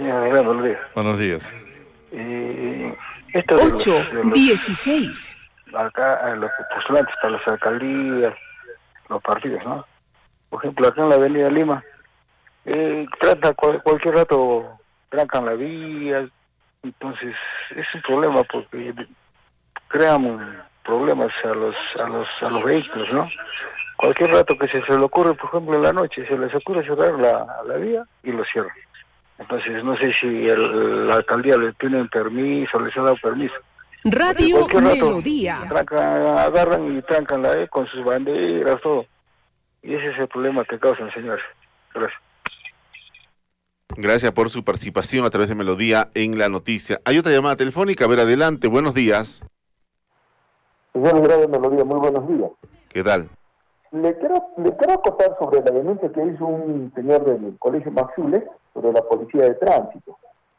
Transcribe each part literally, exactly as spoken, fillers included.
señor Adrián, buenos días. Buenos días. Eh, esto de ocho los, de los, dieciséis. acá, los postulantes para las alcaldías, los partidos, ¿no? Por ejemplo, acá en la avenida Lima, eh, trata cual, cualquier rato, trancan la vía, entonces es un problema porque crean problemas a los a los a los vehículos, ¿no? Cualquier rato que se, se le ocurre, por ejemplo, en la noche, se les ocurre cerrar la, la vía y lo cierran. Entonces, no sé si el, la alcaldía le tienen permiso, les ha dado permiso. Radio Melodía. Trancan, agarran y trancan la E con sus banderas, todo. Y ese es el problema que causan, señores. Gracias. Gracias por su participación a través de Melodía en la noticia. Hay otra llamada telefónica, a ver, adelante, buenos días. Señor Radio Melodía, muy buenos días. ¿Qué tal? Le quiero, le quiero acotar sobre la denuncia que hizo un señor del Colegio Maxule sobre la policía de tránsito.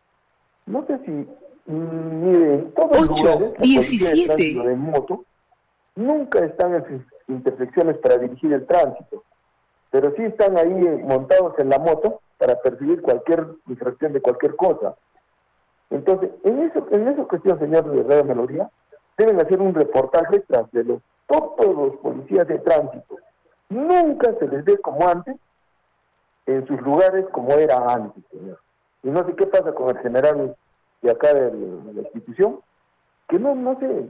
No sé si, mmm, mire, en todos los lugares, la policía de tránsito de moto nunca están en sus intersecciones para dirigir el tránsito, pero sí están ahí montados en la moto para perseguir cualquier infracción de cualquier cosa. Entonces, en eso, en esa cuestión, señor de Radio Melodía, deben hacer un reportaje tras de los todos los policías de tránsito. Nunca se les ve como antes, en sus lugares como era antes, señor. Y no sé qué pasa con el general de acá de la institución, que no, no sé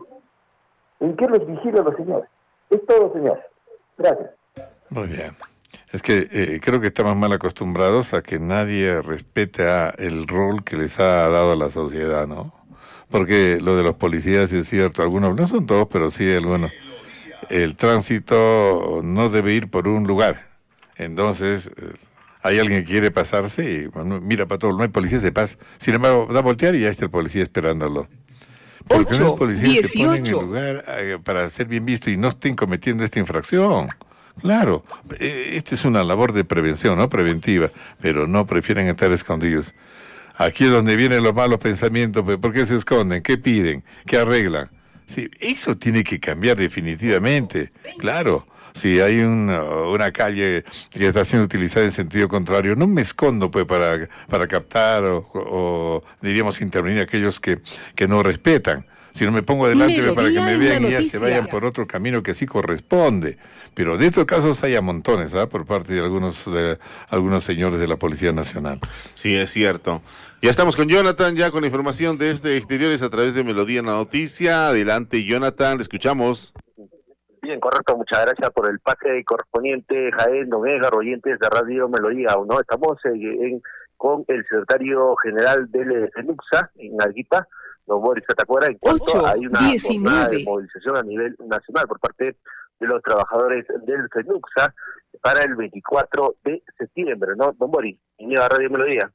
en qué los vigila los señores. Es todo, señor. Gracias. Muy bien. Es que eh, creo que estamos mal acostumbrados a que nadie respete a el rol que les ha dado la sociedad, ¿no? Porque lo de los policías es cierto, algunos, no son todos, pero sí algunos. El tránsito no debe ir por un lugar. Entonces, eh, hay alguien que quiere pasarse y bueno, mira para todo, no hay policía, se pasa. Sin embargo, da a voltear y ya está el policía esperándolo. Porque no es policía que se ponen en lugar eh, para ser bien visto y no estén cometiendo esta infracción. Claro, eh, esta es una labor de prevención, ¿no? Preventiva, pero no prefieren estar escondidos. Aquí es donde vienen los malos pensamientos, ¿por qué se esconden? ¿Qué piden? ¿Qué arreglan? Sí, eso tiene que cambiar definitivamente, claro. Si hay una, una calle que está siendo utilizada en sentido contrario, no me escondo pues para, para captar o, o diríamos intervenir a aquellos que, que no respetan. Si no me pongo adelante Melodía para que me vean y ya se vayan por otro camino que sí corresponde. Pero de estos casos hay a montones, ¿ah? Por parte de algunos de algunos señores de la Policía Nacional. Sí, es cierto. Ya estamos con Jonathan, ya con la información de este exteriores a través de Melodía en la Noticia. Adelante, Jonathan, le escuchamos. Bien, correcto, muchas gracias por el pase correspondiente, Jaén, Don Edgar, oyentes de Radio Melodía. ¿No? Estamos eh, en, con el secretario general del FENUCSA, en Arequipa, Don Boris Catacuara, en cuanto hay una jornada de movilización a nivel nacional por parte de los trabajadores del FENUCSA para el veinticuatro de septiembre, ¿no? Don Boris, bienvenido a Radio Melodía.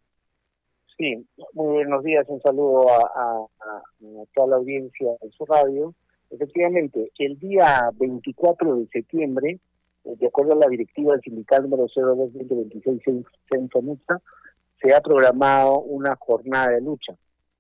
Sí, muy buenos días, un saludo a, a, a toda la audiencia de su radio. Efectivamente, el día veinticuatro de septiembre, de acuerdo a la directiva del sindical número cero dos punto veintiséis en FENUCSA, se ha programado una jornada de lucha.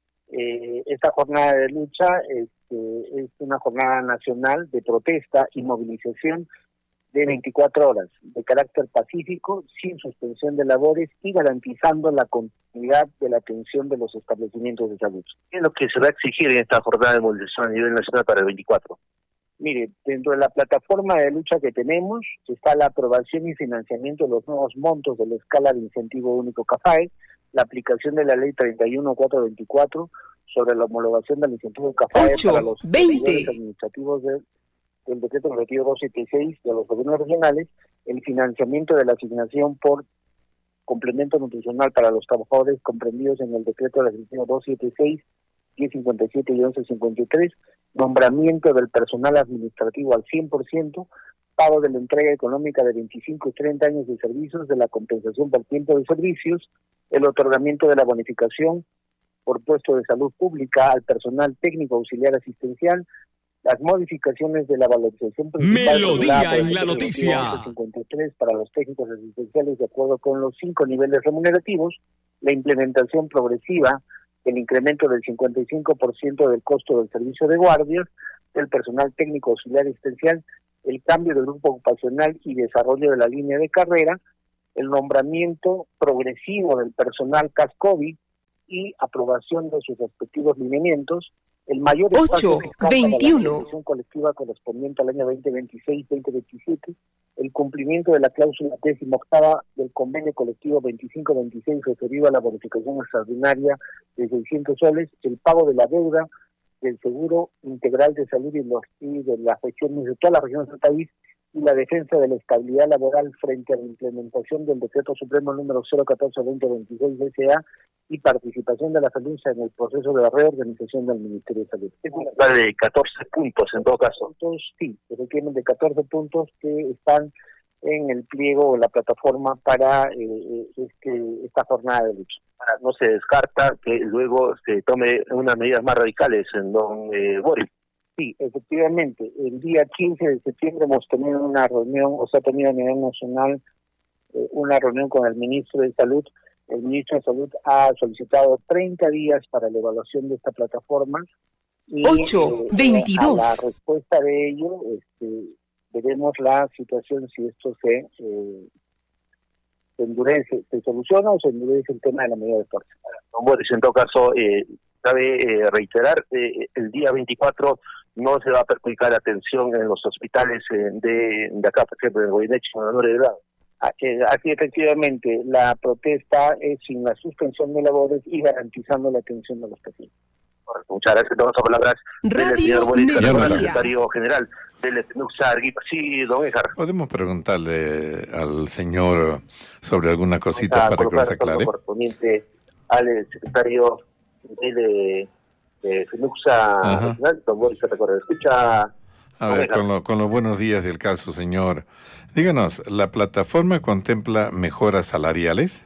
Eh, esta jornada de lucha este, es una jornada nacional de protesta y movilización de veinticuatro horas, de carácter pacífico, sin suspensión de labores y garantizando la continuidad de la atención de los establecimientos de salud. ¿Qué es lo que se va a exigir en esta jornada de movilización a nivel nacional para el veinticuatro? Mire, dentro de la plataforma de lucha que tenemos está la aprobación y financiamiento de los nuevos montos de la escala de incentivo único CAFAE, la aplicación de la ley treinta y uno mil cuatrocientos veinticuatro sobre la homologación del incentivo CAFAE para los servidores administrativos de el decreto relativo doscientos setenta y seis de los gobiernos regionales, el financiamiento de la asignación por complemento nutricional para los trabajadores comprendidos en el decreto relativo doscientos setenta y seis, diez cincuenta y siete y once cincuenta y tres, nombramiento del personal administrativo al cien por ciento, pago de la entrega económica de veinticinco y treinta años de servicios, de la compensación por tiempo de servicios, el otorgamiento de la bonificación por puesto de salud pública al personal técnico auxiliar asistencial, las modificaciones de la valorización principal Melodía en la Noticia cincuenta y tres para los técnicos asistenciales de acuerdo con los cinco niveles remunerativos, la implementación progresiva del incremento del cincuenta y cinco por ciento del costo del servicio de guardias del personal técnico auxiliar asistencial, el cambio del grupo ocupacional y desarrollo de la línea de carrera, el nombramiento progresivo del personal C A S COVID, y aprobación de sus respectivos lineamientos, el mayor ocho veintiuno la negociación colectiva correspondiente al año veinte veintiséis veinte veintisiete, el cumplimiento de la cláusula décima octava del convenio colectivo veinticinco veintiséis referido a la bonificación extraordinaria de seiscientos soles, el pago de la deuda del seguro integral de salud y, los, y de las regiones de todas las regiones del país, y la defensa de la estabilidad laboral frente a la implementación del Decreto Supremo número cero catorce veinte veintiséis S A y participación de la salud en el proceso de reorganización del Ministerio de Salud. Es una tabla de catorce puntos en todo caso. Puntos, sí, efectivamente catorce puntos que están en el pliego o la plataforma para eh, este, esta jornada de lucha. Ahora, no se descarta que luego se tome unas medidas más radicales en don eh, Boris. Sí, efectivamente. El día quince de septiembre hemos tenido una reunión, o sea, ha tenido a nivel nacional eh, una reunión con el ministro de Salud. El ministro de Salud ha solicitado treinta días para la evaluación de esta plataforma. Y, ocho veintidós Eh, a la respuesta de ello, este, veremos la situación si esto se, eh, se endurece, se soluciona o se endurece el tema de la medida de fuerza. Don Boris, en todo caso, eh, cabe eh, reiterar, eh, el día veinticuatro no se va a perjudicar la atención en los hospitales eh, de, de acá, por ejemplo, en Goyeneche, en Honor de Grado. Así efectivamente, la protesta es sin la suspensión de labores y garantizando la atención de los pacientes. Muchas gracias. Todas las palabras Radio del señor Boris Melodía. Carrera, secretario general del FENUCSA Arequipa. Sí, don Edgar. ¿Podemos preguntarle al señor sobre alguna cosita Ah, para que nos aclare? Correspondiente al secretario de, de FENUCSA regional, don Boris Carrera. Escucha. A ver, con, lo, con los buenos días del caso, señor. Díganos, ¿la plataforma contempla mejoras salariales?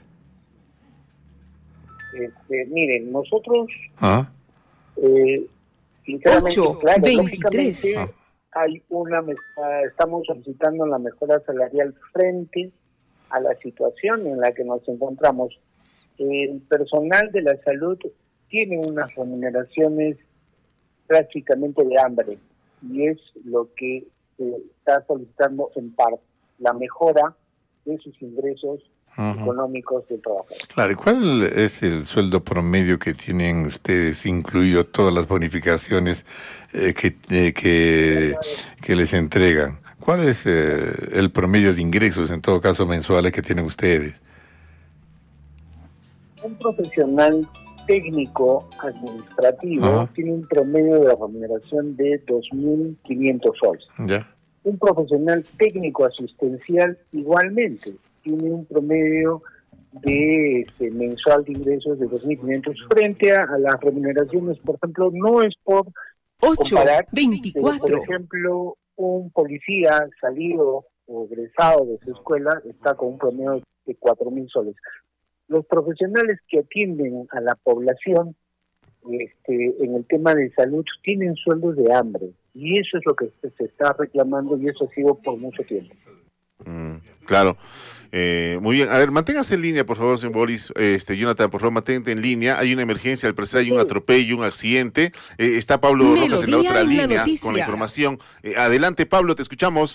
Este, miren, nosotros, ¿Ah? eh, sinceramente, ocho claro, veintitrés lógicamente, hay una, estamos solicitando la mejora salarial frente a la situación en la que nos encontramos. El personal de la salud tiene unas remuneraciones prácticamente de hambre, y es lo que se está solicitando en parte, la mejora de sus ingresos uh-huh. económicos del trabajo. Claro, ¿y cuál es el sueldo promedio que tienen ustedes, incluido todas las bonificaciones eh, que, eh, que, que les entregan? ¿Cuál es eh, el promedio de ingresos, en todo caso, mensuales que tienen ustedes? Un profesional técnico administrativo uh-huh. tiene un promedio de remuneración de dos mil quinientos soles. Ya. Un profesional técnico asistencial igualmente tiene un promedio de este, mensual de ingresos de dos mil quinientos frente a, a las remuneraciones, por ejemplo, no es por ocho comparar, veinticuatro. Pero, por ejemplo, un policía salido o egresado de su escuela está con un promedio de cuatro mil soles. Los profesionales que atienden a la población este, en el tema de salud tienen sueldos de hambre, y eso es lo que se, se está reclamando, y eso ha sido por mucho tiempo. Mm, claro. Eh, muy bien. A ver, manténgase en línea, por favor, señor Boris. Este, Jonathan, por favor, mantente en línea. Hay una emergencia, al parecer hay un atropello, un accidente. Eh, está Pablo Melodía Rojas en la otra en la línea noticia. con la información. Eh, adelante, Pablo, te escuchamos.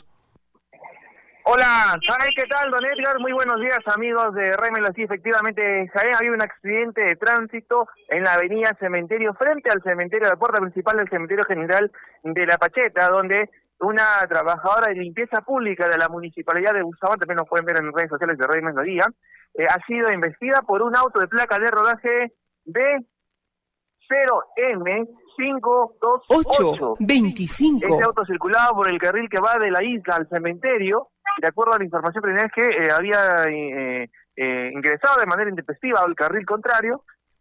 Hola, ¿qué tal, don Edgar? Muy buenos días, amigos de Remelo. Sí, efectivamente, Jaén, había un accidente de tránsito en la avenida Cementerio, frente al cementerio, la puerta principal del Cementerio General de La Pacheta, donde una trabajadora de limpieza pública de la Municipalidad de Bustamante, también nos pueden ver en redes sociales de Radio Melodía, eh, ha sido investida por un auto de placa de rodaje de cero M cinco dos ocho veinticinco. Este auto circulaba por el carril que va de la isla al cementerio. De acuerdo a la información preliminar, que eh, había eh, eh, ingresado de manera intempestiva al carril contrario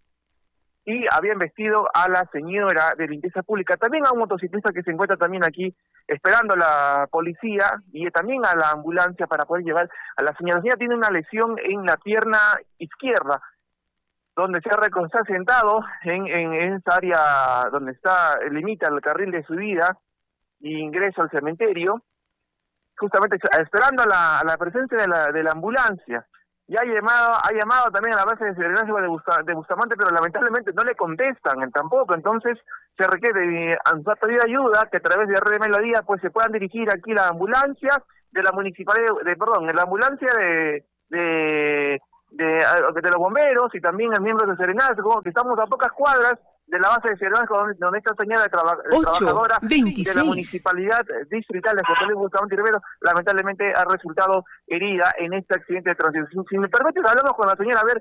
y había embestido a la señora de limpieza pública, también a un motociclista que se encuentra también aquí esperando a la policía, y también a la ambulancia para poder llevar a la señora. La señora tiene una lesión en la pierna izquierda, donde se ha, se ha sentado en, en, en esa área donde está limita el carril de subida y ingreso al cementerio, justamente esperando a la, a la presencia de la, de la ambulancia. Ya ha llamado, ha llamado también a la base de seguridad de, Busta, de Bustamante, pero lamentablemente no le contestan tampoco. Entonces se requiere, han pedido ayuda, que a través de R D Melodía pues se puedan dirigir aquí la ambulancia de la municipalidad, de, perdón, la ambulancia de, de de, de los bomberos y también el miembro de Serenazgo, que estamos a pocas cuadras de la base de Serenazgo, donde, donde esta señora traba, trabajadora de la municipalidad distrital de José Luis Bustamante Rivero lamentablemente ha resultado herida en este accidente de tránsito. Si, si me permites, hablamos con la señora, a ver.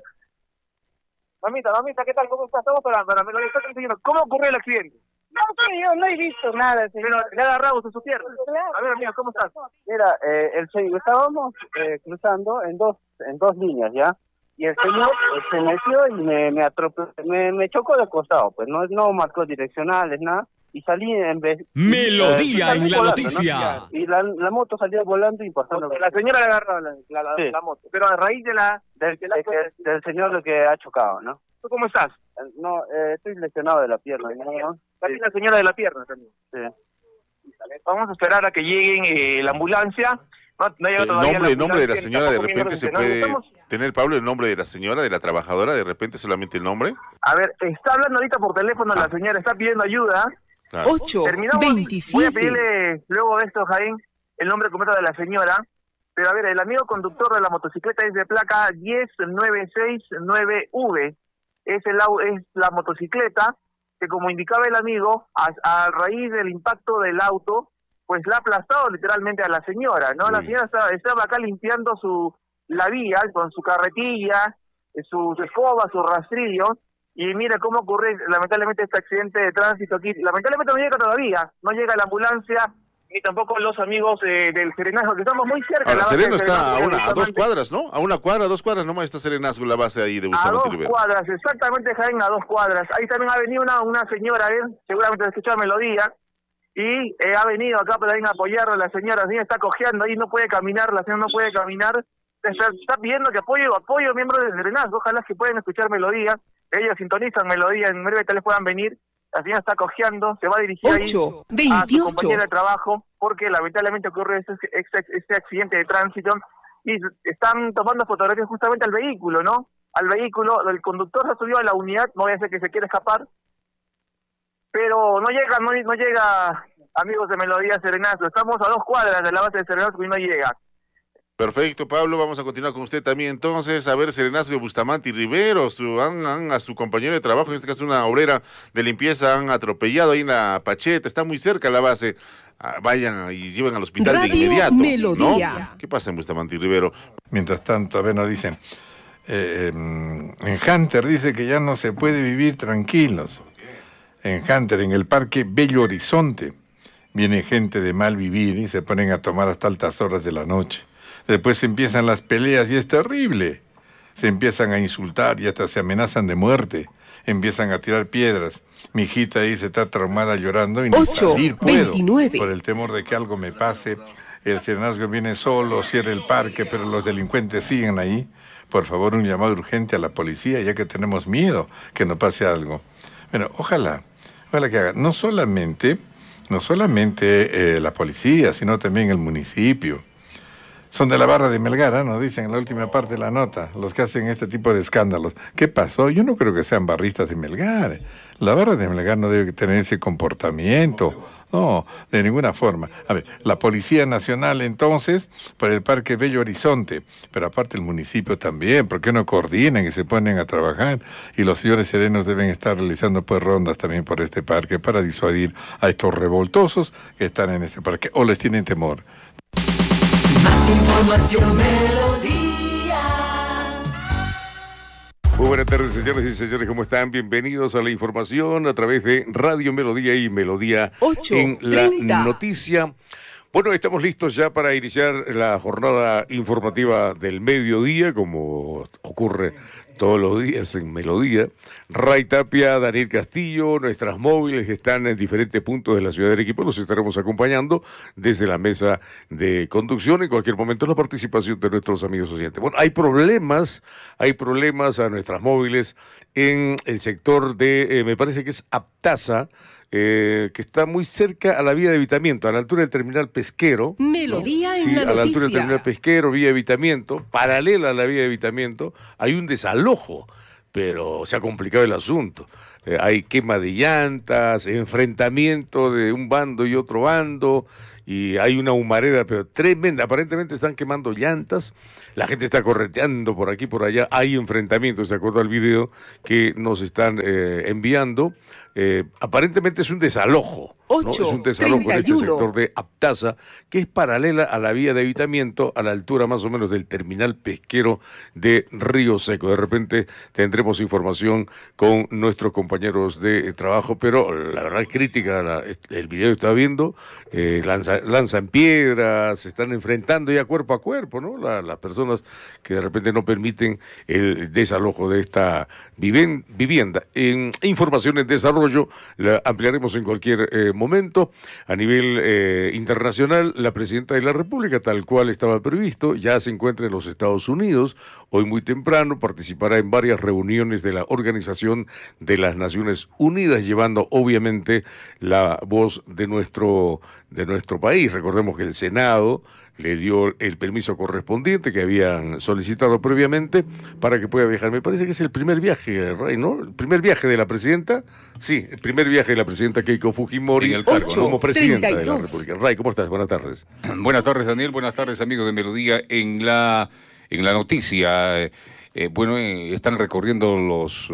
Mamita, mamita, ¿qué tal? ¿Cómo estás? Estamos para, para me lo está diciendo. ¿Cómo ocurrió el accidente? No, sí, yo no he visto nada, señor. Pero le ha agarrado en su pierna. Claro. A ver, amigo, ¿cómo estás? Mira, eh, el señor, estábamos eh, cruzando en dos en dos líneas, ¿ya? Y el señor eh, se metió y me me, atropelló, me me chocó de costado, pues no no marcó direccionales, nada. Y salí en vez... Melodía eh, en la volando, noticia. ¿no? Y la, la moto salía volando y pasando... La señora le agarró la, la, la, sí. la moto, pero a raíz de la... Del, de la, de que, del señor que ha chocado, ¿no? ¿Tú cómo estás? No, eh, estoy lesionado de la pierna, ¿no? También la señora de la pierna también. Sí. Vamos a esperar a que llegue eh, la ambulancia. No, no el nombre, el nombre de la señora de repente se puede estamos... tener, Pablo, el nombre de la señora, de la trabajadora, de repente solamente el nombre. A ver, está hablando ahorita por teléfono ah. la señora, está pidiendo ayuda. Claro. ocho veintisiete. Voy a pedirle luego de esto, Jaén, el nombre completo de la señora. Pero a ver, el amigo conductor de la motocicleta es de placa diez nueve seis nueve V. Es, el, es la motocicleta que, como indicaba el amigo, a, a raíz del impacto del auto, pues la ha aplastado literalmente a la señora, ¿no? Sí. La señora estaba, estaba acá limpiando su la vía con su carretilla, sus escobas, su rastrillo, y mira cómo ocurre lamentablemente este accidente de tránsito aquí. Lamentablemente no llega todavía, no llega la ambulancia, ni tampoco los amigos eh, del Serenazgo, que estamos muy cerca. Ahora, la Sereno base está a, una, a dos cuadras, ¿no? A una cuadra, a dos cuadras nomás está Serenazgo, la base ahí de Bustamante Rivero. A dos Rivero. cuadras, exactamente, Jaén, a dos cuadras. Ahí también ha venido una, una señora, ¿eh? Seguramente ha escuchado Melodía, y eh, ha venido acá para ir a apoyarla. La señora, la señora está cojeando ahí, no puede caminar, la señora no puede caminar. Está, está pidiendo que apoyo, apoyo miembros del Serenazgo, ojalá que puedan escuchar Melodía. Ellos sintonizan Melodía, en breve tal vez puedan venir. La señora está cojeando, se va a dirigir ocho, ahí a su compañera de trabajo, porque lamentablemente ocurre este, este, este accidente de tránsito y están tomando fotografías justamente al vehículo, ¿no? Al vehículo, el conductor se subió a la unidad, no voy a hacer que se quiera escapar, pero no llega, no, no llega, amigos de Melodía Serenazgo, estamos a dos cuadras de la base de Serenazgo y no llega. Perfecto, Pablo, vamos a continuar con usted también. Entonces, a ver, Serenazgo, Bustamante y Rivero, su, han, han, a su compañero de trabajo, en este caso una obrera de limpieza, han atropellado ahí en la Pacheta, está muy cerca la base. Ah, vayan y lleven al hospital Radio de inmediato. Melodía. ¿No? ¿Qué pasa en Bustamante y Rivero? Mientras tanto, a ver, nos dicen, eh, en Hunter dice que ya no se puede vivir tranquilos. En Hunter, en el Parque Bello Horizonte, viene gente de mal vivir y se ponen a tomar hasta altas horas de la noche. Después empiezan las peleas y es terrible. Se empiezan a insultar y hasta se amenazan de muerte. Empiezan a tirar piedras. Mi hijita ahí se está traumada llorando y ni salir puedo por el temor de que algo me pase. El Serenazgo viene solo, cierra el parque, pero los delincuentes siguen ahí. Por favor, un llamado urgente a la policía, ya que tenemos miedo que nos pase algo. Bueno, ojalá, ojalá que haga. No solamente, no solamente eh, la policía, sino también el municipio. Son de la barra de Melgar, nos dicen en la última parte de la nota, los que hacen este tipo de escándalos. ¿Qué pasó? Yo no creo que sean barristas de Melgar. La barra de Melgar no debe tener ese comportamiento. No, de ninguna forma. A ver, la Policía Nacional entonces, por el Parque Bello Horizonte, pero aparte el municipio también, ¿por qué no coordinan y se ponen a trabajar? Y los señores serenos deben estar realizando pues rondas también por este parque para disuadir a estos revoltosos que están en este parque o les tienen temor. Más información, Melodía. Muy buenas tardes, señores y señores, ¿cómo están? Bienvenidos a la información a través de Radio Melodía y Melodía en la noticia. Bueno, estamos listos ya para iniciar la jornada informativa del mediodía, como ocurre todos los días en Melodía. Ray Tapia, Daniel Castillo, nuestras móviles están en diferentes puntos de la ciudad de Arequipa, los estaremos acompañando desde la mesa de conducción, en cualquier momento la participación de nuestros amigos oyentes. Bueno, hay problemas, hay problemas a nuestras móviles en el sector de, eh, me parece que es Aptaza, Eh, que está muy cerca a la vía de evitamiento, a la altura del terminal pesquero. Melodía ¿no? en sí, la a la noticia. altura del terminal pesquero, vía de evitamiento, paralela a la vía de evitamiento, hay un desalojo, pero se ha complicado el asunto. eh, hay quema de llantas, enfrentamiento de un bando y otro bando, y hay una humareda pero tremenda, aparentemente están quemando llantas, la gente está correteando por aquí, por allá, hay enfrentamientos, de acuerdo al video que nos están eh, enviando. Eh, aparentemente es un desalojo, ¿no? Es un desalojo en este sector de Aptaza, que es paralela a la vía de evitamiento a la altura más o menos del terminal pesquero de Río Seco. De repente tendremos información con nuestros compañeros de trabajo, pero la verdad crítica, la, el video que estaba viendo, eh, lanza, lanzan piedras, se están enfrentando ya cuerpo a cuerpo, ¿no? La, las personas que de repente no permiten el desalojo de esta viven, vivienda. En información en desarrollo, la ampliaremos en cualquier eh, momento. A nivel eh, internacional, la presidenta de la República, tal cual estaba previsto, ya se encuentra en los Estados Unidos. Hoy muy temprano participará en varias reuniones de la Organización de las Naciones Unidas, llevando obviamente la voz de nuestro, de nuestro país. Recordemos que el Senado le dio el permiso correspondiente que habían solicitado previamente para que pueda viajar. Me parece que es el primer viaje, Ray, ¿no? El primer viaje de la presidenta, sí, el primer viaje de la presidenta Keiko Fujimori en el cargo, ¿no? Como presidenta de la República. Ray, ¿cómo estás? Buenas tardes. Buenas tardes, Daniel. Buenas tardes, amigos de Melodía. En la, en la noticia, eh, eh, bueno, eh, están recorriendo los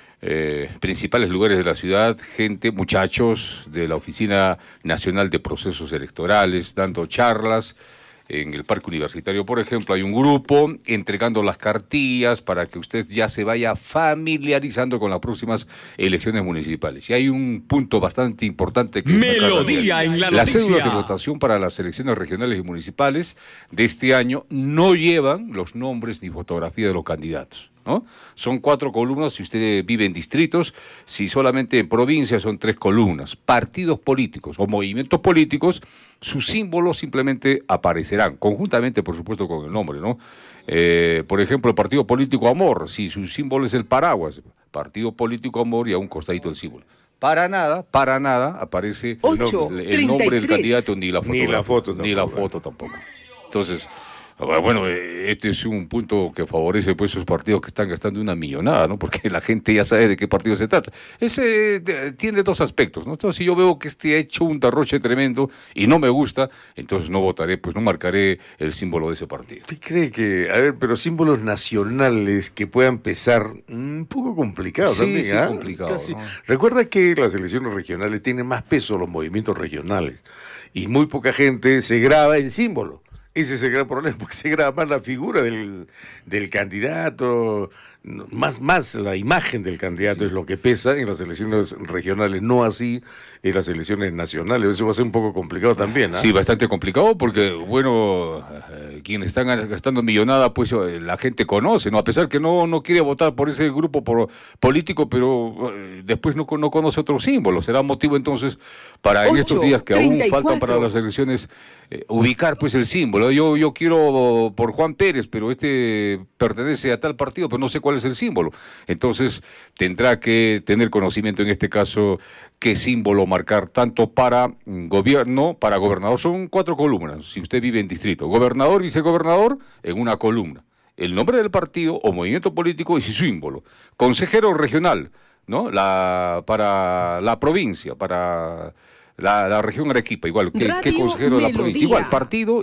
eh, principales lugares de la ciudad, gente, muchachos de la Oficina Nacional de Procesos Electorales, dando charlas. En el Parque Universitario, por ejemplo, hay un grupo entregando las cartillas para que usted ya se vaya familiarizando con las próximas elecciones municipales. Y hay un punto bastante importante que... Melodía en la noticia. Las cédulas de votación para las elecciones regionales y municipales de este año no llevan los nombres ni fotografía de los candidatos, ¿no? Son cuatro columnas si usted vive en distritos, si solamente en provincias son tres columnas. Partidos políticos o movimientos políticos, sus símbolos simplemente aparecerán, conjuntamente por supuesto con el nombre, ¿no? Eh, por ejemplo, el Partido Político Amor, si su símbolo es el paraguas, Partido Político Amor y a un costadito el símbolo. Para nada, para nada aparece ocho, el, el nombre del candidato ni la foto. Ni la foto Ni la foto tampoco. Entonces... Bueno, este es un punto que favorece pues esos partidos que están gastando una millonada, ¿no? Porque la gente ya sabe de qué partido se trata. Ese de, tiene dos aspectos, ¿no? Entonces, si yo veo que este ha hecho un derroche tremendo y no me gusta, entonces no votaré, pues no marcaré el símbolo de ese partido. ¿Usted cree que, a ver, pero símbolos nacionales que puedan pesar, un poco complicado sí, también, sí, ¿eh? complicado, Casi. ¿no? Recuerda que las elecciones regionales tienen más peso los movimientos regionales y muy poca gente se graba el símbolo. Ese es el gran problema, porque se graba más la figura del, del candidato, más, más la imagen del candidato sí. Es lo que pesa en las elecciones regionales, no así en las elecciones nacionales. Eso va a ser un poco complicado también, ¿eh? Sí, bastante complicado, porque, bueno, eh, quienes están gastando millonada, pues eh, la gente conoce, ¿no? A pesar que no, no quiere votar por ese grupo por, político, pero eh, después no, no conoce otros símbolos. Será motivo entonces para ocho, en estos días que treinta y cuatro aún faltan para las elecciones eh, ubicar pues el símbolo. Yo, yo quiero por Juan Pérez, pero este pertenece a tal partido, pero no sé cuál es el símbolo. Entonces tendrá que tener conocimiento en este caso qué símbolo marcar, tanto para gobierno, para gobernador. Son cuatro columnas, si usted vive en distrito. Gobernador, vicegobernador, en una columna. El nombre del partido o movimiento político y su símbolo. Consejero regional, ¿no? La, para la provincia, para... La, la región Arequipa, igual, ¿qué, ¿qué consejero de la provincia? Igual, partido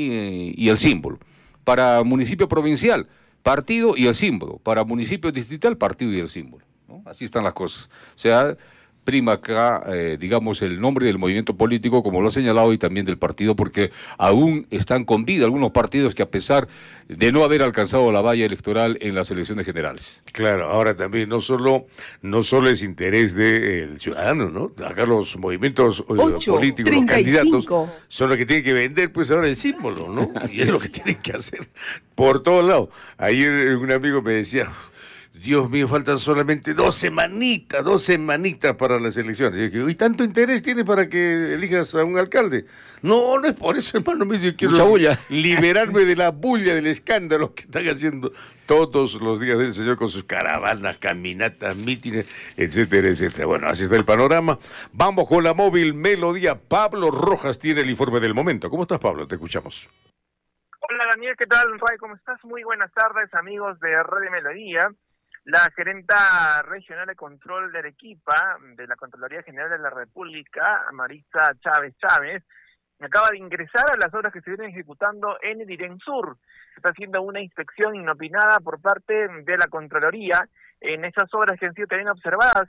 y, y el símbolo. Para municipio provincial, partido y el símbolo. Para municipio distrital, partido y el símbolo, ¿no? Así están las cosas. O sea, prima acá, eh, digamos, el nombre del movimiento político, como lo ha señalado, y también del partido, porque aún están con vida algunos partidos que, a pesar de no haber alcanzado la valla electoral en las elecciones generales. Claro, ahora también no solo no solo es interés del ciudadano, ¿no? Acá los movimientos ocho, políticos, los candidatos, son los que tienen que vender, pues ahora el símbolo, ¿no? Y es lo que tienen que hacer por todos lados. Ayer un amigo me decía... Dios mío, faltan solamente dos semanitas, dos semanitas para las elecciones. Y tanto interés tiene para que elijas a un alcalde. No, no es por eso, hermano mío. Yo quiero liberarme de la bulla, del escándalo que están haciendo todos los días del Señor con sus caravanas, caminatas, mítines, etcétera, etcétera. Bueno, así está el panorama. Vamos con la móvil Melodía. Pablo Rojas tiene el informe del momento. ¿Cómo estás, Pablo? Te escuchamos. Hola, Daniel, ¿qué tal? Ray, ¿cómo estás? Muy buenas tardes, amigos de Radio Melodía. La gerenta regional de control de Arequipa, de la Contraloría General de la República, Marisa Chávez Chávez, acaba de ingresar a las obras que se vienen ejecutando en el Irén Sur. Se está haciendo una inspección inopinada por parte de la Contraloría en esas obras que han sido también observadas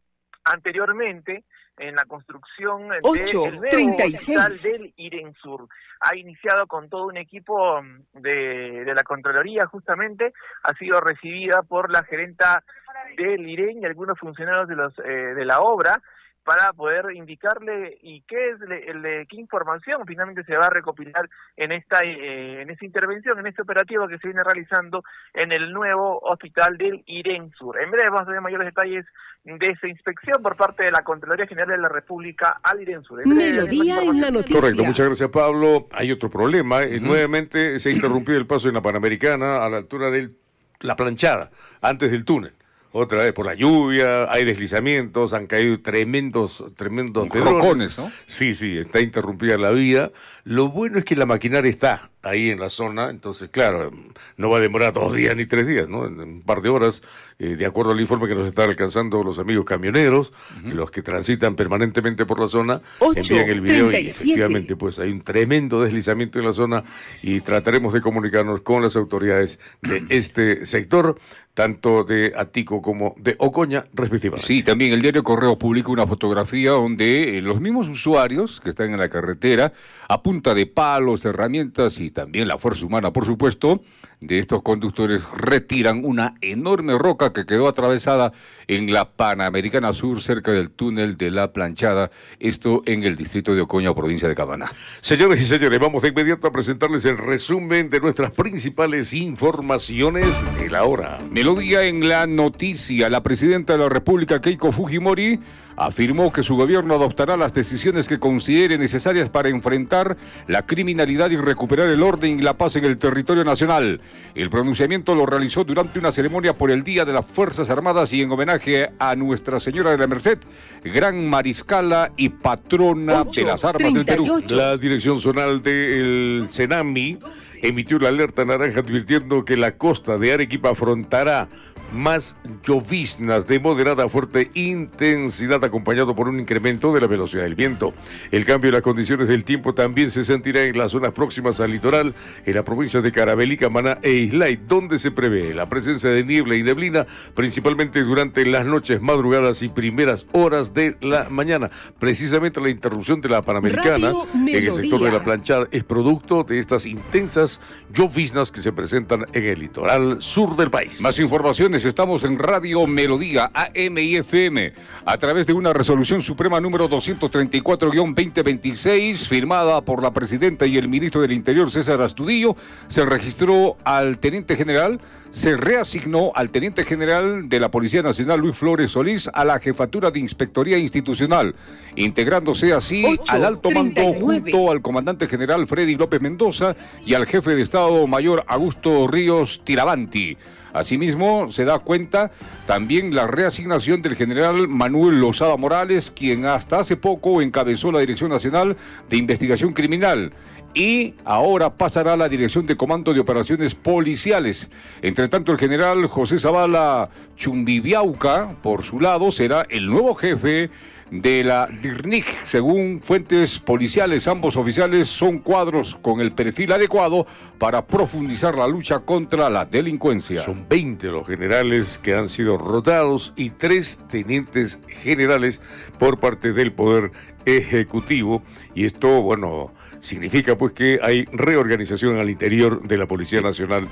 anteriormente en la construcción del nuevo hospital del Irén Sur. Ha iniciado con todo un equipo de, de la Contraloría, justamente, ha sido recibida por la gerenta del Irén y algunos funcionarios de los eh, de la obra, para poder indicarle y qué es le, le, qué información finalmente se va a recopilar en esta eh, en esta intervención, en este operativo que se viene realizando en el nuevo hospital del Irén Sur. En breve vamos a ver mayores detalles de esa inspección por parte de la Contraloría General de la República al Irén Sur. Melodía en la noticia. Correcto, muchas gracias, Pablo. Hay otro problema. Eh, uh-huh. Nuevamente se ha interrumpido el paso en la Panamericana a la altura de la planchada, antes del túnel. Otra vez por la lluvia, hay deslizamientos, han caído tremendos, tremendos rocones, ¿no? Sí, sí, está interrumpida la vía. Lo bueno es que la maquinaria está ahí en la zona, entonces, claro, no va a demorar dos días ni tres días, ¿no? En un par de horas, eh, de acuerdo al informe que nos están alcanzando los amigos camioneros, uh-huh. los que transitan permanentemente por la zona, envían el video y efectivamente, pues hay un tremendo deslizamiento en la zona y trataremos de comunicarnos con las autoridades de este sector, tanto de Atico como de Ocoña, respectivamente. Sí, también el diario Correo publica una fotografía donde eh, los mismos usuarios que están en la carretera, a punta de palos, herramientas y también la fuerza humana, por supuesto, de estos conductores, retiran una enorme roca que quedó atravesada en la Panamericana Sur, cerca del túnel de la Planchada, esto en el distrito de Ocoña, provincia de Cabaná. Señores y señores, vamos de inmediato a presentarles el resumen de nuestras principales informaciones de la hora. Melodía en la noticia. La presidenta de la República, Keiko Fujimori, afirmó que su gobierno adoptará las decisiones que considere necesarias para enfrentar la criminalidad y recuperar el orden y la paz en el territorio nacional. El pronunciamiento lo realizó durante una ceremonia por el Día de las Fuerzas Armadas y en homenaje a Nuestra Señora de la Merced, gran mariscala y patrona de las armas del Perú. La dirección zonal del Senami emitió la alerta naranja advirtiendo que la costa de Arequipa afrontará más lloviznas de moderada a fuerte intensidad, acompañado por un incremento de la velocidad del viento. El cambio de las condiciones del tiempo también se sentirá en las zonas próximas al litoral, en las provincias de Carabelí, Camaná e Islay, donde se prevé la presencia de niebla y neblina, principalmente durante las noches, madrugadas y primeras horas de la mañana. Precisamente la interrupción de la Panamericana en el sector de la Planchada es producto de estas intensas lloviznas que se presentan en el litoral sur del país. Más informaciones. Estamos en Radio Melodía, A M y F M, a través de una resolución suprema número doscientos treinta y cuatro guión veinte veintiséis, firmada por la presidenta y el ministro del Interior, César Astudillo. Se registró al teniente general, se reasignó al teniente general de la Policía Nacional, Luis Flores Solís, a la jefatura de Inspectoría Institucional, integrándose así ocho, al alto mando junto al comandante general Freddy López Mendoza y al jefe de Estado Mayor Augusto Ríos Tirabanti. Asimismo, se da cuenta también la reasignación del general Manuel Lozada Morales, quien hasta hace poco encabezó la Dirección Nacional de Investigación Criminal y ahora pasará a la Dirección de Comando de Operaciones Policiales. Entre tanto, el general José Zavala Chumbibiauca, por su lado, será el nuevo jefe de la D I R N I C. Según fuentes policiales, ambos oficiales son cuadros con el perfil adecuado para profundizar la lucha contra la delincuencia. Son veinte los generales que han sido rotados y tres tenientes generales por parte del Poder Ejecutivo, y esto, bueno, significa pues que hay reorganización al interior de la Policía Nacional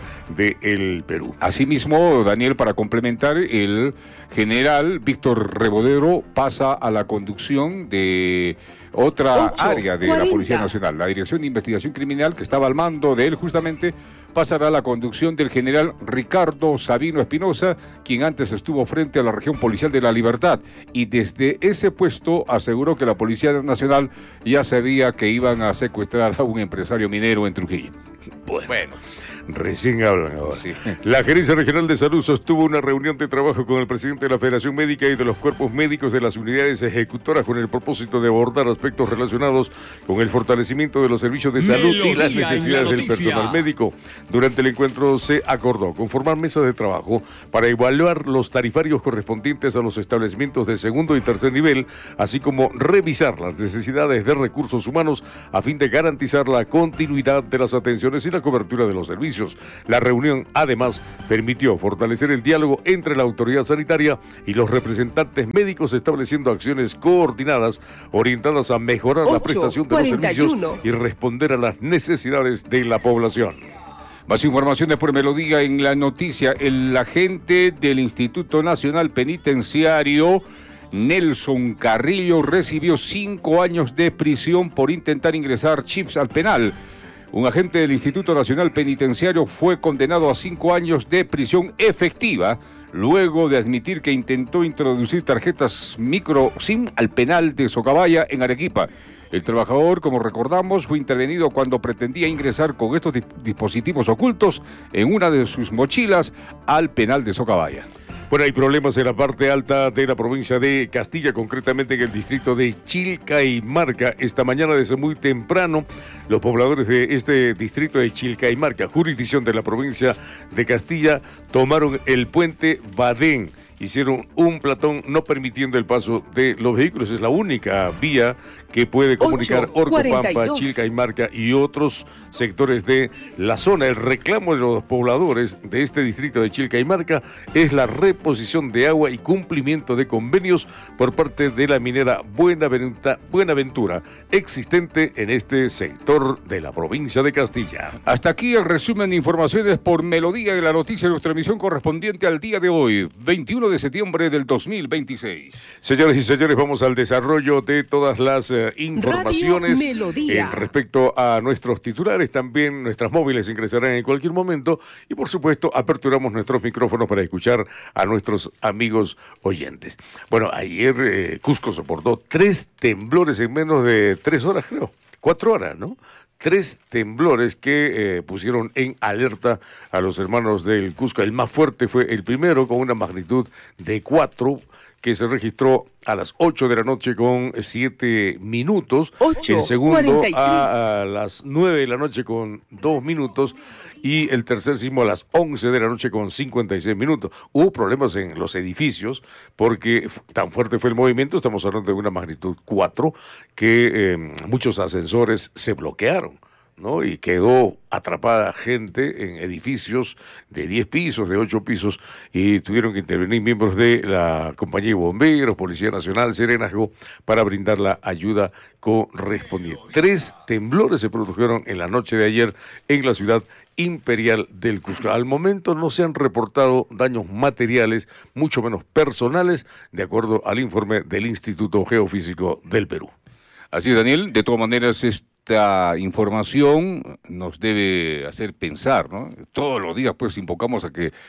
del Perú. Asimismo, Daniel, para complementar, el general Víctor Rebodero pasa a la conducción de otra ocho, área de cuarenta. La Policía Nacional. La Dirección de Investigación Criminal, que estaba al mando de él justamente, pasará a la conducción del general Ricardo Sabino Espinosa, quien antes estuvo frente a la Región Policial de la Libertad, y desde ese puesto aseguró que la Policía Nacional ya sabía que iban a secuestrar a un empresario minero en Trujillo. Bueno, bueno. Recién hablan ahora. Sí. La Gerencia Regional de Salud sostuvo una reunión de trabajo con el presidente de la Federación Médica y de los cuerpos médicos de las unidades ejecutoras con el propósito de abordar aspectos relacionados con el fortalecimiento de los servicios de salud Melodía y las necesidades del personal médico. Durante el encuentro se acordó conformar mesas de trabajo para evaluar los tarifarios correspondientes a los establecimientos de segundo y tercer nivel, así como revisar las necesidades de recursos humanos a fin de garantizar la continuidad de las atenciones y la cobertura de los servicios. La reunión, además, permitió fortalecer el diálogo entre la autoridad sanitaria y los representantes médicos, estableciendo acciones coordinadas orientadas a mejorar la prestación de los servicios y responder a las necesidades de la población. Más informaciones por Melodía en la noticia. El agente del Instituto Nacional Penitenciario, Nelson Carrillo, recibió cinco años de prisión por intentar ingresar chips al penal. Un agente del Instituto Nacional Penitenciario fue condenado a cinco años de prisión efectiva luego de admitir que intentó introducir tarjetas micro SIM al penal de Socabaya en Arequipa. El trabajador, como recordamos, fue intervenido cuando pretendía ingresar con estos dispositivos ocultos en una de sus mochilas al penal de Socabaya. Bueno, hay problemas en la parte alta de la provincia de Castilla, concretamente en el distrito de Chilcaymarca. Esta mañana desde muy temprano, los pobladores de este distrito de Chilcaymarca, jurisdicción de la provincia de Castilla, tomaron el puente Badén. Hicieron un platón no permitiendo el paso de los vehículos. Es la única vía que puede comunicar Orcopampa, Chilcaymarca y otros sectores de la zona. El reclamo de los pobladores de este distrito de Chilcaymarca es la reposición de agua y cumplimiento de convenios por parte de la minera Buenaventura, Buenaventura existente en este sector de la provincia de Castilla. Hasta aquí el resumen de informaciones por Melodía de la noticia de nuestra emisión correspondiente al día de hoy, veintiuno de septiembre del dos mil veintiséis. Señores y señores, vamos al desarrollo de todas las eh, informaciones eh, respecto a nuestros titulares. También nuestras móviles ingresarán en cualquier momento y por supuesto aperturamos nuestros micrófonos para escuchar a nuestros amigos oyentes. Bueno, ayer eh, Cusco soportó tres temblores en menos de tres horas, creo, cuatro horas, ¿no? Tres temblores que eh, pusieron en alerta a los hermanos del Cusco. El más fuerte fue el primero, con una magnitud de cuatro, que se registró a las ocho de la noche con siete minutos. ocho, el segundo cuarenta y tres. A, a las nueve de la noche con dos minutos. Y el tercer sismo a las once de la noche con cincuenta y seis minutos. Hubo problemas en los edificios porque tan fuerte fue el movimiento, estamos hablando de una magnitud cuatro, que eh, muchos ascensores se bloquearon, ¿no? Y quedó atrapada gente en edificios de diez pisos, de ocho pisos, y tuvieron que intervenir miembros de la compañía de bomberos, Policía Nacional, Serenazgo, para brindar la ayuda correspondiente. Tres temblores se produjeron en la noche de ayer en la ciudad imperial del Cusco. Al momento no se han reportado daños materiales, mucho menos personales, de acuerdo al informe del Instituto Geofísico del Perú. Así es, Daniel. De todas maneras, esta información nos debe hacer pensar, ¿no? Todos los días, pues, invocamos a que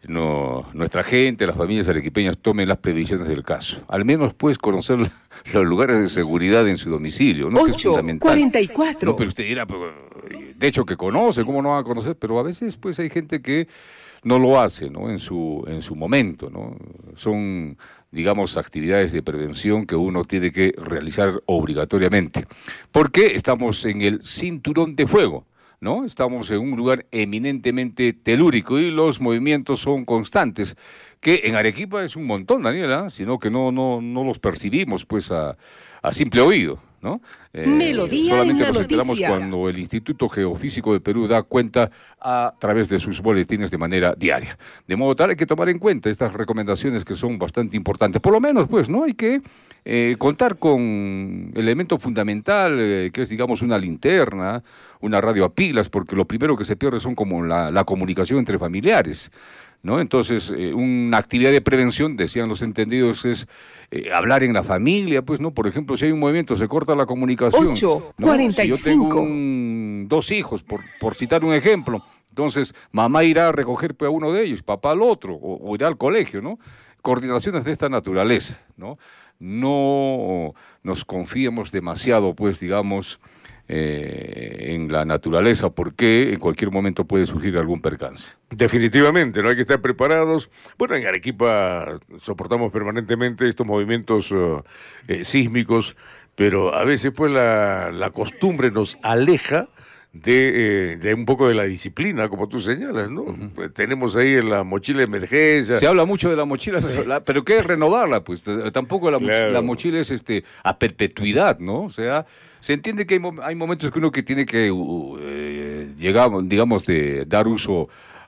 no, nuestra gente, las familias arequipeñas, tomen las previsiones del caso. Al menos, pues, conocer los lugares de seguridad en su domicilio, ¿no? ocho, cuarenta y cuatro. No, pero usted dirá, pero, de hecho que conoce, ¿cómo no va a conocer? Pero a veces, pues, hay gente que no lo hace, ¿no? En su, en su momento, ¿no? Son, digamos, actividades de prevención que uno tiene que realizar obligatoriamente. Porque estamos en el cinturón de fuego, ¿no? Estamos en un lugar eminentemente telúrico y los movimientos son constantes, que en Arequipa es un montón, Daniela, ¿eh? Sino que no, no, no los percibimos, pues, a, a simple oído, ¿no? Eh, Melodía solamente en la nos enteramos noticia. cuando el Instituto Geofísico de Perú da cuenta a través de sus boletines de manera diaria. De modo tal, hay que tomar en cuenta estas recomendaciones que son bastante importantes. Por lo menos, pues, ¿no? Hay que eh, contar con elemento fundamental, eh, que es, digamos, una linterna, una radio a pilas, porque lo primero que se pierde son como la, la comunicación entre familiares, ¿no? Entonces, eh, una actividad de prevención, decían los entendidos, es eh, hablar en la familia, pues, ¿no? Por ejemplo, si hay un movimiento, se corta la comunicación. ocho, ¿no? cuarenta y cinco. Si yo tengo un, dos hijos, por, por citar un ejemplo, entonces mamá irá a recoger pues, a uno de ellos, papá al otro, o, o irá al colegio, ¿no? Coordinaciones de esta naturaleza, ¿no? No nos confiemos demasiado, pues, digamos, eh, en la naturaleza, porque en cualquier momento puede surgir algún percance. Definitivamente, no hay que estar preparados. Bueno, en Arequipa soportamos permanentemente estos movimientos uh, eh, sísmicos, pero a veces pues la, la costumbre nos aleja de, eh, de un poco de la disciplina, como tú señalas, ¿no? Uh-huh. Tenemos ahí en la mochila de emergencia. Se habla mucho de la mochila, sí. pero, la, pero ¿qué es renovarla? Pues tampoco la, claro. la mochila es este a perpetuidad, ¿no? O sea, se entiende que hay, hay momentos que uno que tiene que uh, eh, llegar, digamos, de dar uso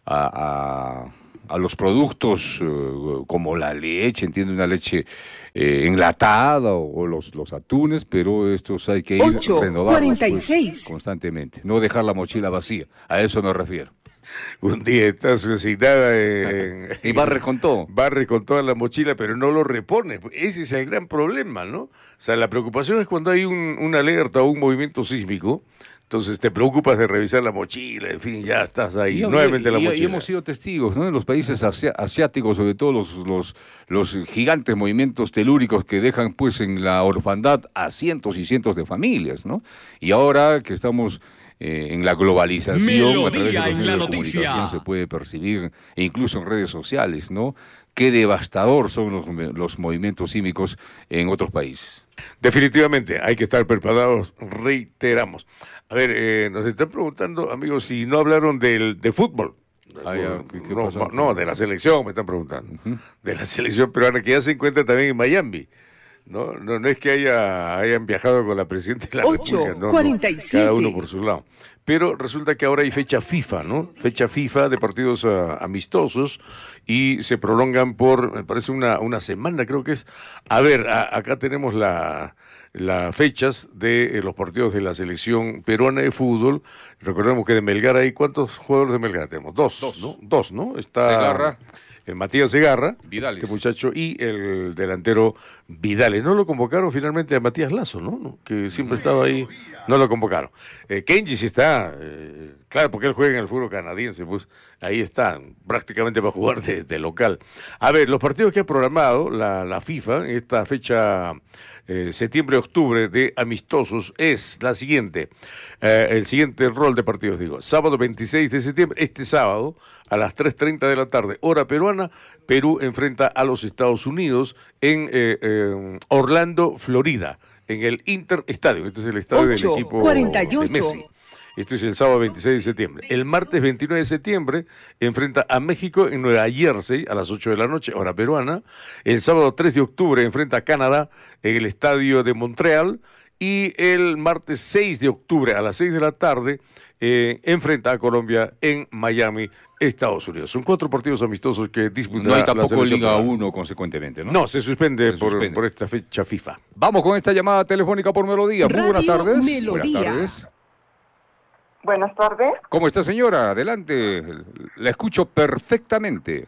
a, a, a los productos uh, como la leche, entiende, una leche eh, enlatada o, o los, los atunes, pero estos hay que ir renovando pues, constantemente, no dejar la mochila vacía, a eso me refiero. Un día estás asignada en, y barres con todo. Barres con toda la mochila, pero no lo repones. Ese es el gran problema, ¿no? O sea, la preocupación es cuando hay un, una alerta o un movimiento sísmico, entonces te preocupas de revisar la mochila, en fin, ya estás ahí, y, nuevamente y, la y, mochila. Y hemos sido testigos, ¿no? En los países asi- asiáticos, sobre todo los, los, los gigantes movimientos telúricos que dejan pues en la orfandad a cientos y cientos de familias, ¿no? Y ahora que estamos... Eh, en la globalización, Melodía a través de los en medios la de noticia. comunicación se puede percibir, e incluso en redes sociales, ¿no? Qué devastador son los, los movimientos sísmicos en otros países. Definitivamente, hay que estar preparados, reiteramos. A ver, eh, nos están preguntando, amigos, si no hablaron del de fútbol. Ah, ya, ¿qué, qué no, pasó? no, de la selección me están preguntando. Uh-huh. De la selección peruana, que ya se encuentra también en Miami. No, no, no es que haya, hayan viajado con la presidenta de la República, no, cuarenta y siete. No, cada uno por su lado. Pero resulta que ahora hay fecha FIFA, ¿no? Fecha FIFA de partidos uh, amistosos y se prolongan por, me parece, una, una semana, creo que es. A ver, a, acá tenemos la las fechas de eh, los partidos de la selección peruana de fútbol. Recordemos que de Melgar hay, ¿cuántos jugadores de Melgar tenemos? Dos, Dos. ¿no? Dos, ¿no? Está Segarra. El Matías Segarra, Vidales. este muchacho, y el delantero Vidales. No lo convocaron finalmente a Matías Lazo, ¿no? Que siempre estaba ahí. No lo convocaron. Eh, Kenji sí está, eh, claro, porque él juega en el fútbol canadiense, pues ahí está, prácticamente va a jugar de, de local. A ver, los partidos que ha programado la, la FIFA, esta fecha eh, septiembre-octubre de amistosos, es la siguiente. Eh, el siguiente rol de partidos, digo. Sábado veintiséis de septiembre, este sábado, a las tres treinta de la tarde, hora peruana, Perú enfrenta a los Estados Unidos en eh, eh, Orlando, Florida, en el Inter Estadio. Este es el estadio del equipo cuarenta y ocho. de Messi. Esto es el sábado veintiséis de septiembre. El martes veintinueve de septiembre enfrenta a México en Nueva Jersey a las ocho de la noche, hora peruana. El sábado tres de octubre enfrenta a Canadá en el estadio de Montreal. Y el martes seis de octubre a las seis de la tarde eh, enfrenta a Colombia en Miami, Estados Unidos. Son cuatro partidos amistosos que disputará No hay tampoco la Liga uno consecuentemente, ¿no? No, se suspende, se por, suspende. por esta fecha FIFA. Vamos con esta llamada telefónica por Melodía. Muy buenas tardes. Melodía. Buenas tardes. Buenas tardes. ¿Cómo está, señora? Adelante. La escucho perfectamente.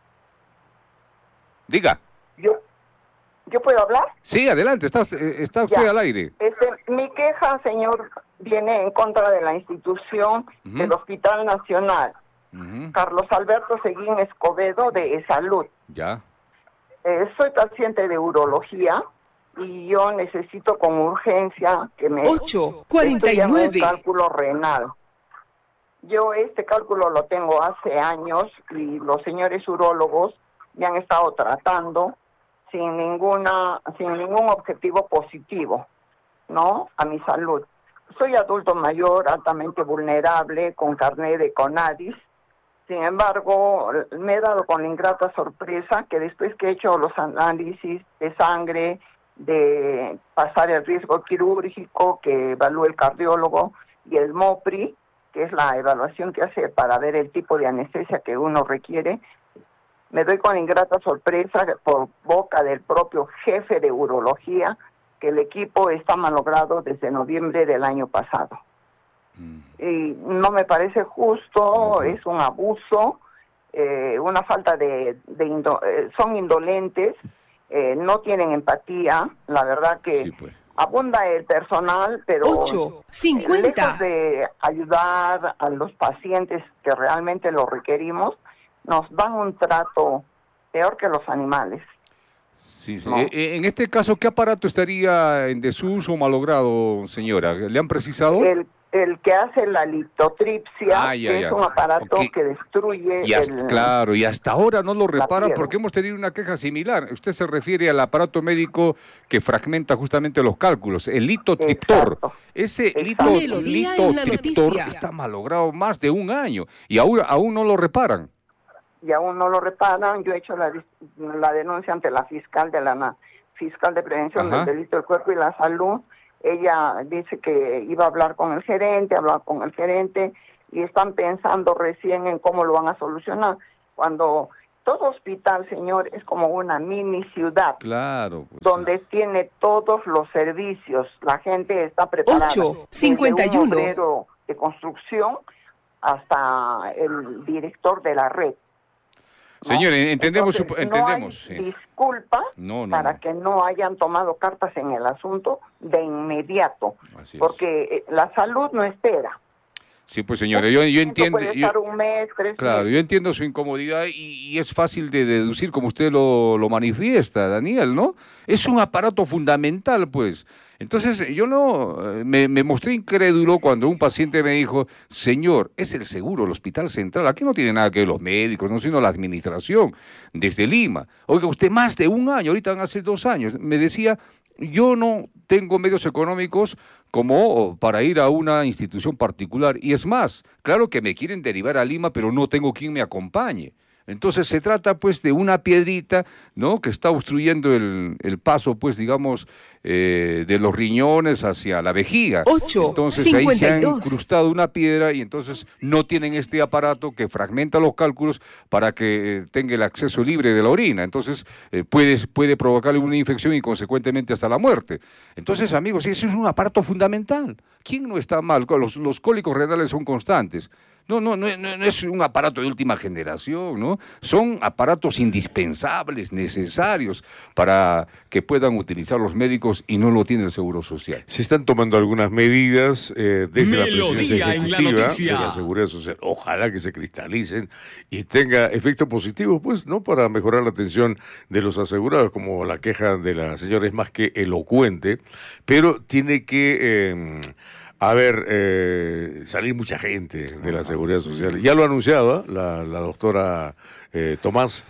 Diga. Yo, ¿yo puedo hablar? Sí, adelante. Está, está usted Ya. al aire. Este, mi queja, señor, viene en contra de la institución Uh-huh. del Hospital Nacional. Ujú. Carlos Alberto Seguín Escobedo de Salud. Ya. Eh, soy paciente de urología y yo necesito con urgencia que me ocho cuarenta y nueve. estudien un cálculo renal. Yo este cálculo lo tengo hace años y los señores urólogos me han estado tratando sin ninguna sin ningún objetivo positivo, ¿no? A mi salud. Soy adulto mayor, altamente vulnerable, con carné de CONADIS. Sin embargo, me he dado con la ingrata sorpresa que después que he hecho los análisis de sangre, de pasar el riesgo quirúrgico que evalúa el cardiólogo, y el MOPRI, que es la evaluación que hace para ver el tipo de anestesia que uno requiere, me doy con ingrata sorpresa por boca del propio jefe de urología que el equipo está malogrado desde noviembre del año pasado. Y no me parece justo, uh-huh. Es un abuso, eh, una falta de... de indo, eh, son indolentes, eh, no tienen empatía, la verdad que Sí, pues. abunda el personal, pero ocho cincuenta. lejos de ayudar a los pacientes que realmente lo requerimos, nos dan un trato peor que los animales. Sí, sí. ¿no? Eh, en este caso, ¿qué aparato estaría en desuso o malogrado, señora? ¿Le han precisado? El, el que hace la litotripsia, Ah, ya, que ya. es un aparato Ok. que destruye Y hasta, el... claro, y hasta ahora no lo la reparan piel. porque hemos tenido una queja similar. Usted se refiere al aparato médico que fragmenta justamente los cálculos, el litotriptor. Exacto. Ese Exacto. lito- Melodía en la litotriptor noticia. está malogrado más de un año y aún, aún no lo reparan. Y aún no lo reparan. Yo he hecho la, dis- la denuncia ante la fiscal de la na- fiscal de prevención Ajá. del delito del cuerpo y la salud. Ella dice que iba a hablar con el gerente, hablar con el gerente, y están pensando recién en cómo lo van a solucionar. Cuando todo hospital, señor, es como una mini ciudad. Claro. Pues, donde tiene todos los servicios, la gente está preparada. ocho cincuenta y desde un uno. obrero de construcción hasta el director de la red. ¿no? Señores, entendemos, Entonces, su- entendemos. No hay sí. disculpa No, no, para no. que no hayan tomado cartas en el asunto de inmediato, Así es. porque eh, la salud no espera. Sí, pues señora, yo, yo entiendo. Puede yo- estar un mes, tres Claro, meses. yo entiendo su incomodidad y, y es fácil de deducir como usted lo, lo manifiesta, Daniel, ¿no? Es un aparato fundamental, pues. Entonces, yo no, eh, me, me mostré incrédulo cuando un paciente me dijo, señor, es el seguro, el Hospital Central, aquí no tiene nada que ver los médicos, no, sino la administración, desde Lima. Oiga, usted más de un año, ahorita van a ser dos años, me decía, yo no tengo medios económicos como para ir a una institución particular. Y es más, claro que me quieren derivar a Lima, pero no tengo quien me acompañe. Entonces se trata pues de una piedrita, ¿no?, que está obstruyendo el, el paso, pues digamos, eh, de los riñones hacia la vejiga. ocho Entonces ahí se cincuenta ha y dos. incrustado una piedra y entonces no tienen este aparato que fragmenta los cálculos para que eh, tenga el acceso libre de la orina. Entonces eh, puede, puede provocarle una infección y consecuentemente hasta la muerte. Entonces, amigos, ese es un aparato fundamental. ¿Quién no está mal? Los, los cólicos renales son constantes. No, no, no, no, no es un aparato de última generación, ¿no? Son aparatos indispensables, necesarios para que puedan utilizar los médicos y no lo tiene el Seguro Social. Se están tomando algunas medidas eh, desde la presidencia Melodía en la ejecutiva noticia. de la Seguridad Social. Ojalá que se cristalicen y tenga efectos positivos, pues, ¿no? Para mejorar la atención de los asegurados, como la queja de la señora es más que elocuente, pero tiene que... Eh, A ver, eh, salir mucha gente de la Seguridad Social. Ya lo ha anunciado ¿eh? la, la doctora eh, Tomás.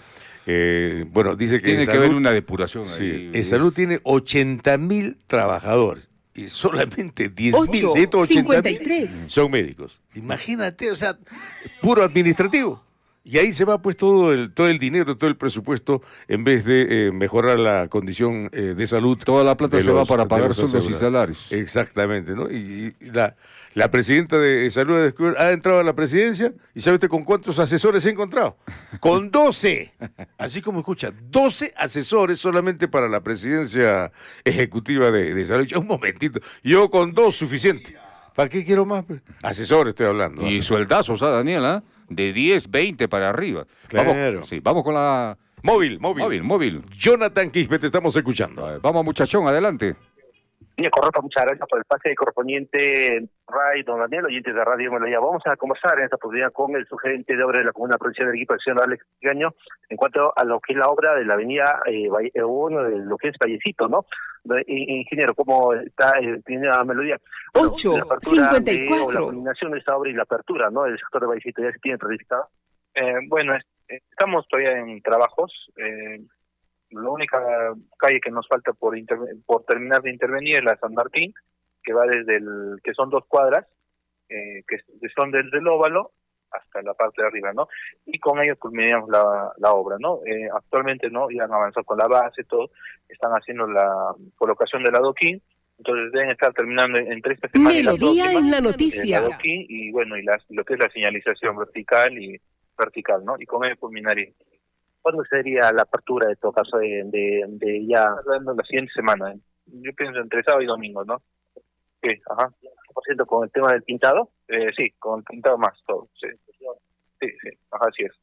Eh, bueno, dice que... Tiene en que salud, haber una depuración sí, ahí. en salud tiene ochenta mil trabajadores y solamente diez mil ocho ciento ochenta cincuenta y tres. son médicos. Imagínate, o sea, puro administrativo. Y ahí se va pues todo el todo el dinero, todo el presupuesto, en vez de eh, mejorar la condición eh, de salud. Toda la plata de se va los- para de pagar los sueldos y asegurados. salarios. Exactamente, ¿no? Y, y la, la presidenta de Salud ha descubrido- ha entrado a la presidencia y ¿sabe usted con cuántos asesores se ha encontrado? Con doce. Así como escucha, doce asesores solamente para la presidencia ejecutiva de, de Salud. Un momentito, yo con dos suficiente. ¿Para qué quiero más? pues? Asesores estoy hablando. Y ¿no? sueldazos, ¿ah, Daniela? De diez, veinte para arriba. Claro. Vamos, sí, vamos con la... Móvil, móvil. Móvil, móvil. Jonathan Quispe, te estamos escuchando. A ver, vamos, muchachón, adelante. Sí, correcto, muchas gracias por el pase correspondiente, Ray, don Daniel, oyentes de Radio Melodía. Vamos a conversar en esta oportunidad con el sugerente de obra de la Comuna Provincial de Arequipa, el señor Alex Gaño, en cuanto a lo que es la obra de la avenida, eh, Valle- eh, bueno, de lo que es Vallecito, ¿no? De- in- Ingeniero, ¿cómo está eh, tiene la Melodía? Bueno, ocho la apertura cincuenta y de- o la cuatro. culminación de esta obra y la apertura, ¿no? Del sector de Vallecito, ¿ya se tiene planificado? Eh, bueno, es- estamos todavía en trabajos. Eh, la única calle que nos falta por interve- por terminar de intervenir es la San Martín, que va desde el, que son dos cuadras, eh, que, que son desde el óvalo hasta la parte de arriba, ¿no? Y con ello culminamos la, la obra, ¿no? Eh, actualmente, ¿no? Ya han avanzado con la base, todo, están haciendo la colocación del adoquín, entonces deben estar terminando en, entre esta semana y la Melodía próxima, en la el noticia. adoquín y bueno, y las, lo que es la señalización vertical y vertical, ¿no? Y con ello culminaría. ¿Cuándo sería la apertura de todo caso de, de, de ya Hablando la siguiente semana, ¿eh? Yo pienso entre sábado y domingo, ¿no? Sí, ajá. por ciento con el tema del pintado? Eh, sí, con el pintado más todo, sí. Sí, sí, ajá, así es.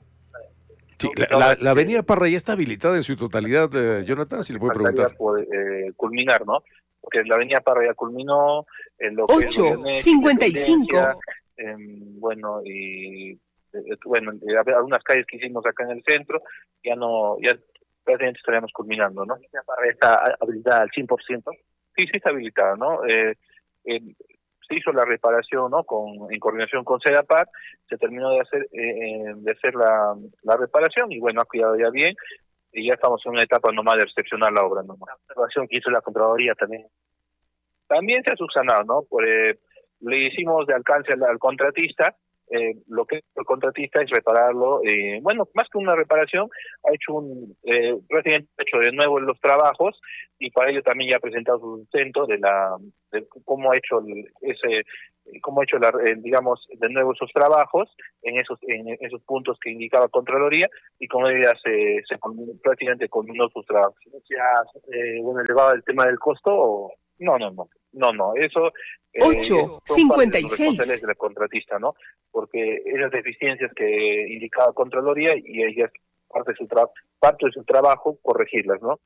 Sí, la, la- la avenida Parra ya está habilitada en su totalidad, eh, Jonathan, si le puede Faltaría preguntar. por eh, culminar, ¿no? Porque la avenida Parra ya culminó, en lo que es ocho Goyeneche, cincuenta y cinco. Independencia, em, bueno, y eh, bueno, eh, hab- algunas calles que hicimos acá en el centro, ya no, ya prácticamente estaríamos culminando, ¿no? ¿Está habilitada al cien por ciento? Sí, sí está habilitada, ¿no? Eh, eh, se hizo la reparación, ¿no? Con, en coordinación con Sedapar, se terminó de hacer eh, de hacer la, la reparación y bueno, ha cuidado ya bien y ya estamos en una etapa nomás de recepcionar la obra, ¿no? La observación que hizo la Contraloría también. También se ha subsanado, ¿no? Por, eh, le hicimos de alcance al, al contratista, eh, lo que el contratista es repararlo, eh, bueno, más que una reparación, ha hecho un, eh, recientemente ha hecho de nuevo los trabajos y para ello también ya ha presentado su sustento de la, de cómo ha hecho el, ese, cómo ha hecho la, eh, digamos, de nuevo esos trabajos en esos, en esos puntos que indicaba Contraloría y con ella se, se prácticamente culminó sus trabajos. ¿Ya, eh, bueno, elevado el tema del costo o...? No, no, no, no, no, eso... ocho cincuenta y seis. Eh, del contratista, ¿no? Porque esas deficiencias que indicaba Contraloría y ella parte de su trabajo, parte de su trabajo corregirlas, ¿no?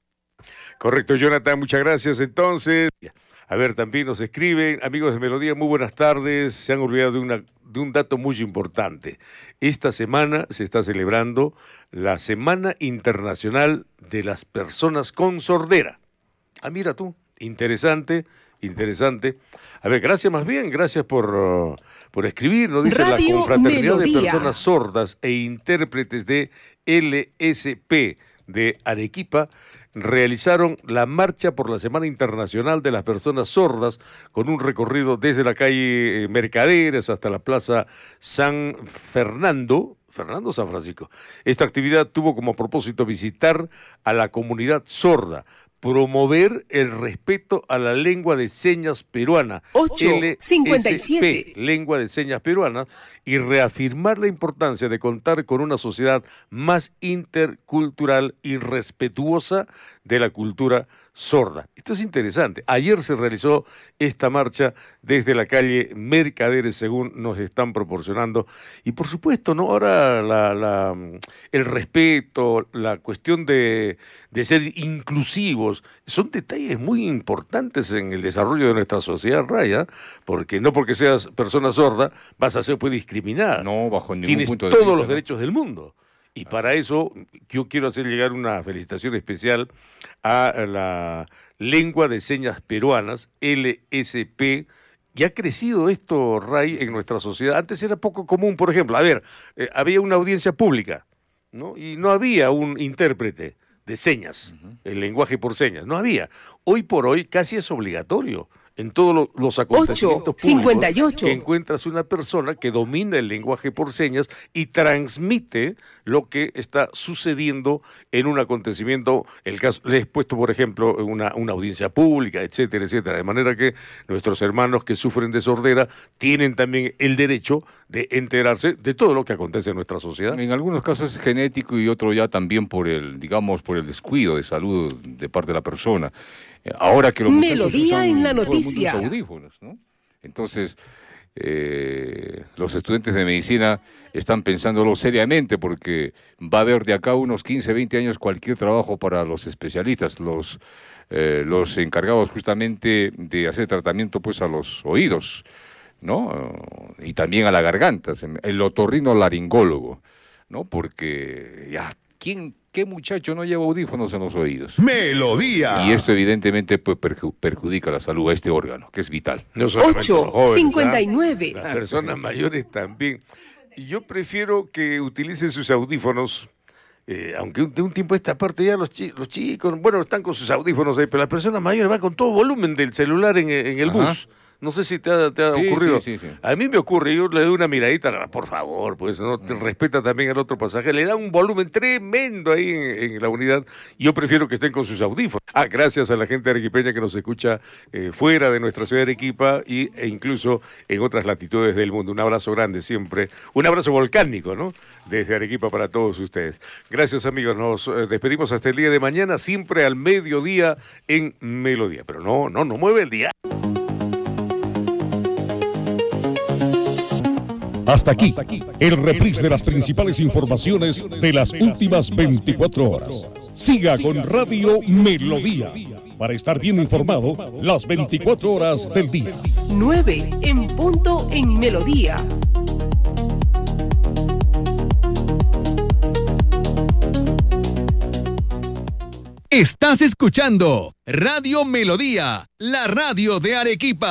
Correcto, Jonathan, muchas gracias. Entonces, a ver, también nos escriben, amigos de Melodía, muy buenas tardes. Se han olvidado de una de un dato muy importante. Esta semana se está celebrando la Semana Internacional de las Personas con Sordera. Ah, mira tú. Interesante, interesante. A ver, gracias más bien, gracias por, uh, por escribir. Nos dice Radio la Confraternidad Melodía. De Personas Sordas e Intérpretes de L S P de Arequipa realizaron la marcha por la Semana Internacional de las Personas Sordas con un recorrido desde la calle Mercaderes hasta la Plaza San Fernando, Fernando San Francisco. Esta actividad tuvo como propósito visitar a la comunidad sorda, promover el respeto a la lengua de señas peruana, ocho cincuenta y siete, lengua de señas peruana, y reafirmar la importancia de contar con una sociedad más intercultural y respetuosa de la cultura sorda. Esto es interesante. Ayer se realizó esta marcha desde la calle Mercaderes, según nos están proporcionando. Y por supuesto, ¿no? Ahora la, la, el respeto, la cuestión de, de ser inclusivos, son detalles muy importantes en el desarrollo de nuestra sociedad, Raya, porque no porque seas persona sorda vas a ser pues, discriminada. No, bajo ningún Tienes punto de todos vista, los ¿no? derechos del mundo. Y para eso yo quiero hacer llegar una felicitación especial a la Lengua de Señas Peruanas, L S P, y ha crecido esto, Ray, en nuestra sociedad. Antes era poco común, por ejemplo, a ver, eh, había una audiencia pública, ¿no? Y no había un intérprete de señas, uh-huh. el lenguaje por señas, no había. Hoy por hoy casi es obligatorio. En todos lo, los acontecimientos cincuenta y ocho. públicos encuentras una persona que domina el lenguaje por señas y transmite lo que está sucediendo en un acontecimiento. El caso, les he puesto, por ejemplo, una, una audiencia pública, etcétera, etcétera. De manera que nuestros hermanos que sufren de sordera tienen también el derecho de enterarse de todo lo que acontece en nuestra sociedad. En algunos casos es genético y otro ya también por el, digamos, por el descuido de salud de parte de la persona. Ahora que los Melodía usan, en la noticia. Audífonos, ¿no? Entonces, eh, los estudiantes de medicina están pensándolo seriamente porque va a haber de acá unos quince, veinte años cualquier trabajo para los especialistas, los, eh, los encargados justamente de hacer tratamiento pues a los oídos, ¿no? Y también a la garganta, el otorrinolaringólogo, ¿no? Porque ya, ¿quién... ¿Qué muchacho no lleva audífonos en los oídos? Melodía. Y esto evidentemente pues, perju perjudica la salud a este órgano, que es vital. No solamente ocho cincuenta y nueve. Las personas mayores también. Y yo prefiero que utilicen sus audífonos, eh, aunque de un tiempo a esta parte ya los, chi los chicos, bueno, están con sus audífonos ahí, pero las personas mayores van con todo volumen del celular en, en el Ajá. bus. No sé si te ha, te ha sí, ocurrido. Sí, sí, sí. A mí me ocurre, yo le doy una miradita, no, por favor, pues no te respeta también al otro pasajero. Le da un volumen tremendo ahí en, en la unidad. Yo prefiero que estén con sus audífonos. Ah, gracias a la gente arequipeña que nos escucha eh, fuera de nuestra ciudad de Arequipa y, e incluso en otras latitudes del mundo. Un abrazo grande siempre. Un abrazo volcánico, ¿no? Desde Arequipa para todos ustedes. Gracias, amigos. Nos eh, despedimos hasta el día de mañana, siempre al mediodía en Melodía. Pero no, no, no mueve el día. Hasta aquí, el reprise de las principales informaciones de las últimas veinticuatro horas. Siga con Radio Melodía para estar bien informado las veinticuatro horas del día. nueve en punto en Melodía. Estás escuchando Radio Melodía, la radio de Arequipa.